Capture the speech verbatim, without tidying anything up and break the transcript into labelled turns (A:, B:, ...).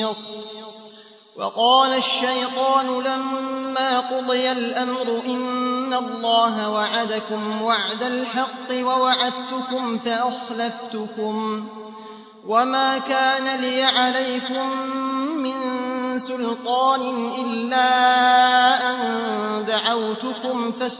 A: وقال الشيطان لما قضي الأمر إن الله وعدكم وعد الحق ووعدتكم فأخلفتكم وما كان لي عليكم من سلطان إلا أن دعوتكم